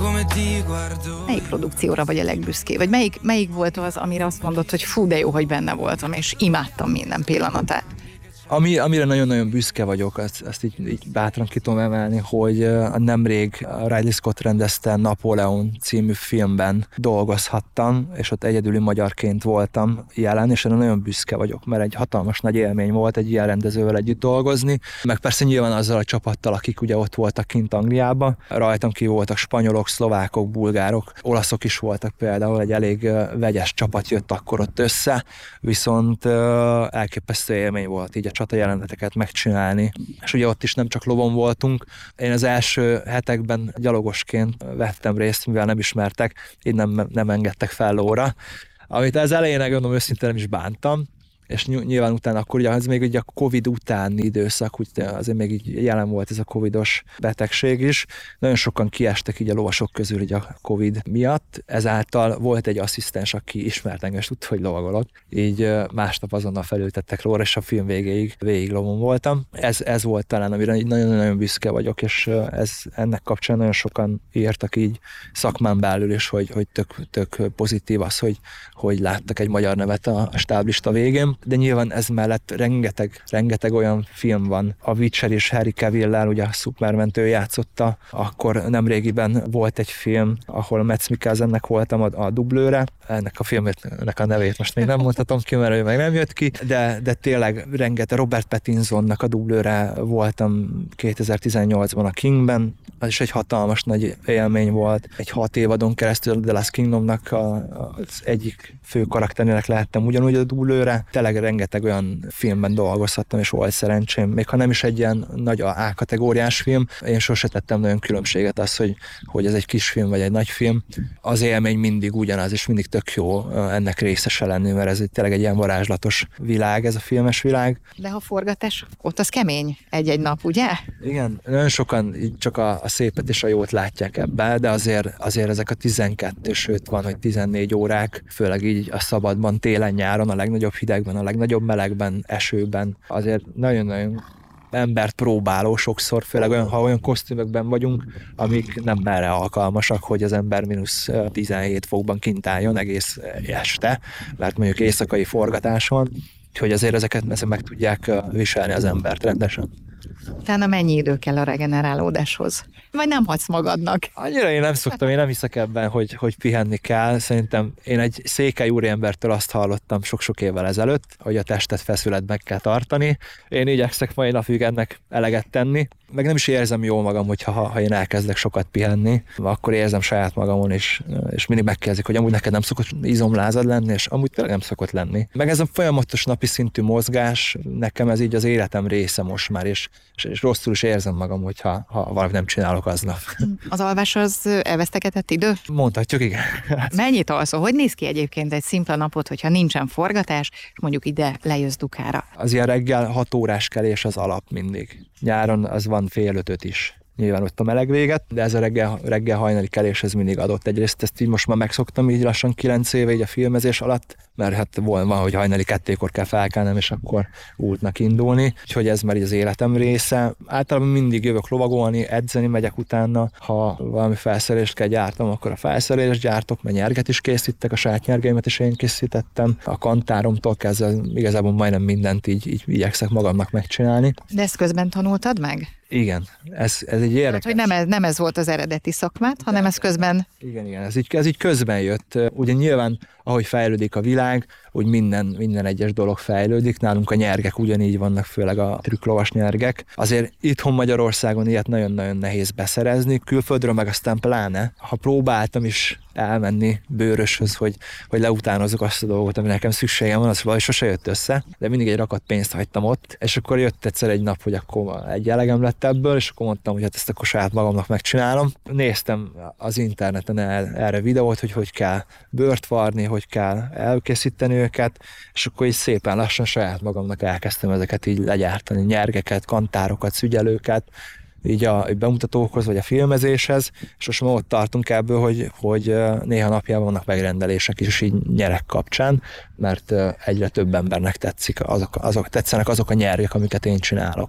Melyik produkcióra vagy a legbüszké? Vagy melyik volt az, amire azt mondod, hogy fú, de jó, hogy benne voltam, és imádtam minden pillanatát? Amire nagyon-nagyon büszke vagyok, azt így bátran ki tudom emelni, hogy nemrég Ridley Scott rendezte Napóleon című filmben dolgozhattam, és ott egyedüli magyarként voltam jelen, és erre nagyon büszke vagyok, mert egy hatalmas nagy élmény volt egy ilyen rendezővel együtt dolgozni, meg persze nyilván azzal a csapattal, akik ugye ott voltak kint Angliában. Rajtam ki voltak spanyolok, szlovákok, bulgárok, olaszok is voltak például, egy elég vegyes csapat jött akkor ott össze, viszont elképesztő élmény volt így a csata jeleneteket megcsinálni. És ugye ott is nem csak lovon voltunk. Én az első hetekben gyalogosként vettem részt, mivel nem ismertek, így nem engedtek fel lóra. Amit az elején, gondolom, őszintén nem is bántam, és nyilván utána akkor ugye, ez még ugye a Covid utáni időszak, úgy azért még így jelen volt ez a covidos betegség is. Nagyon sokan kiestek így a lovasok közül így a Covid miatt, ezáltal volt egy asszisztens, aki ismert engem, és tudta, hogy lovagolok. Így másnap azonnal felültettek lóra, és a film végig lovon voltam. Ez volt talán, amire nagyon-nagyon büszke vagyok, és ennek kapcsán nagyon sokan írtak így szakmán belül is, hogy tök pozitív az, hogy láttak egy magyar nevet a stáblista végén. De nyilván ez mellett rengeteg olyan film van. A Witcher és Henry Cavill-lel, ugye a Superman-t ő játszotta, akkor nemrégiben volt egy film, ahol Mads Mikkelsennek voltam a dublőre. Ennek a filmnek a nevét most még nem mondhatom ki, mert ő meg nem jött ki, de tényleg rengeteg Robert Pattinsonnak a dublőre voltam 2018-ban a Kingben. Az is egy hatalmas nagy élmény volt. Egy 6 évadon keresztül a The Last Kingdomnak az egyik fő karakterének lehettem ugyanúgy a dublőre. Tényleg rengeteg olyan filmben dolgozhattam, és volt szerencsém. Még ha nem is egy ilyen nagy A-kategóriás film, én sose tettem nagyon különbséget az, hogy ez egy kis film vagy egy nagy film. Az élmény mindig ugyanaz, és mindig tök jó ennek részese lenni, mert ez tényleg egy ilyen varázslatos világ, ez a filmes világ. De ha forgatás, ott az kemény egy-egy nap, ugye? Igen, nagyon sokan csak a szépet és a jót látják ebbe, de azért ezek a 12, sőt van, hogy 14 órák, főleg így a szabadban, télen-nyáron, a legnagyobb hidegben, a legnagyobb melegben, esőben, azért nagyon-nagyon embert próbáló sokszor, főleg ha olyan kosztümökben vagyunk, amik nem merre alkalmasak, hogy az ember mínusz 17 fokban kint álljon egész este, mert mondjuk éjszakai forgatás van, úgyhogy azért ezeket meg tudják viselni az embert rendesen. Utána mennyi idő kell a regenerálódáshoz? Vagy nem hagysz magadnak? Annyira én nem szoktam, én nem hiszek ebben, hogy pihenni kell. Szerintem én egy székely úriembertől azt hallottam sok-sok évvel ezelőtt, hogy a testet feszületben meg kell tartani. Én igyekszek mai napig ennek eleget tenni. Meg nem is érzem jól magam, ha én elkezdek sokat pihenni, akkor érzem saját magamon, és mindig megkezdik, hogy amúgy neked nem szokott izomlázad lenni, és amúgy tényleg nem szokott lenni. Meg ez a folyamatos napi szintű mozgás, nekem ez így az életem része most már, és rosszul is érzem magam, ha valamit nem csinálok aznap. Az alvás az elvesztegetett idő? Mondhatjuk, igen. Mennyit alszol? Hogy néz ki egyébként egy szimpla napot, hogyha nincsen forgatás, és mondjuk ide lejössz Dukára? Az ilyen reggel 6 órás kelés az alap mindig. Nyáron az van fél 5 is. Nyilván ott a meleg véget, de ez a reggel hajnali kelés ez mindig adott. Egyrészt ezt így most már megszoktam így lassan 9 éve így a filmezés alatt, mert hát van, hogy hajnali 2-kor kell felkelnem, és akkor útnak indulni. Úgyhogy ez már így az életem része. Általában mindig jövök lovagolni, edzeni megyek utána. Ha valami felszerelést kell gyártanom, akkor a felszerelést gyártok, mert nyerget is készítek, a saját nyergeimet is én készítettem. A kantáromtól kezdve igazából majdnem mindent így igyekszek magamnak megcsinálni. De ezt közben tanultad meg? Igen, ez egy érdekes. Hát, hogy nem ez volt az eredeti szakmát, hanem ez közben... Igen, ez így közben jött. Ugye nyilván, ahogy fejlődik a világ, úgy minden egyes dolog fejlődik. Nálunk a nyergek ugyanígy vannak, főleg a trükklovas nyergek. Azért itthon Magyarországon ilyet nagyon-nagyon nehéz beszerezni, külföldről meg aztán pláne. Ha próbáltam is elmenni bőröshöz, hogy leutánozzuk azt a dolgot, ami nekem szükségem van, az valahogy sose jött össze, de mindig egy rakat pénzt hagytam ott, és akkor jött egyszer egy nap, hogy akkor egy elegem lett ebből, és akkor mondtam, hogy hát ezt akkor saját magamnak megcsinálom. Néztem az interneten erre videót, hogy kell bőrt varni, hogy kell elkészíteni őket, és akkor így szépen lassan saját magamnak elkezdtem ezeket így legyártani, nyergeket, kantárokat, szügyelőket, így a bemutatókhoz, vagy a filmezéshez, és most már ott tartunk ebből, hogy néha napjában vannak megrendelések is így nyerek kapcsán, mert egyre több embernek tetszenek azok a nyergek, amiket én csinálok.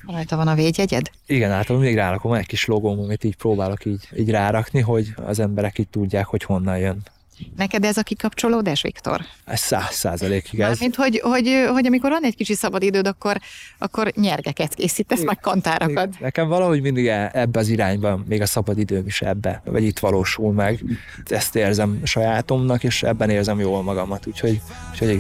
Rajta van a védjegyed? Igen, általában még rárakom egy kis logóm, amit így próbálok így rárakni, hogy az emberek így tudják, hogy honnan jön. Neked ez a kikapcsolódás, Viktor? Ez 100% igaz. Mármint, hogy amikor van egy kicsi szabadidőd, akkor nyergeket készítesz, meg kantárakat. Nekem valahogy mindig ebbe az irányban, még a szabadidőm is ebbe, vagy itt valósul meg. Ezt érzem sajátomnak, és ebben érzem jól magamat, úgyhogy igen.